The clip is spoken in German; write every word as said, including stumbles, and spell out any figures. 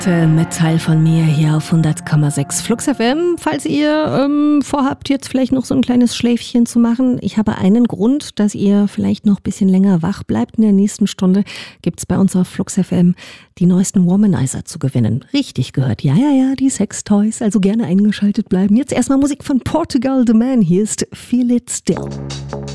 Mit Teil von mir hier auf hundert Komma sechs Flux F M. Falls ihr ähm, vorhabt, jetzt vielleicht noch so ein kleines Schläfchen zu machen, ich habe einen Grund, dass ihr vielleicht noch ein bisschen länger wach bleibt. In der nächsten Stunde gibt es bei uns auf Flux F M die neuesten Womanizer zu gewinnen. Richtig gehört, ja, ja, ja, die Sextoys, also gerne eingeschaltet bleiben. Jetzt erstmal Musik von Portugal The Man, hier ist Feel It Still.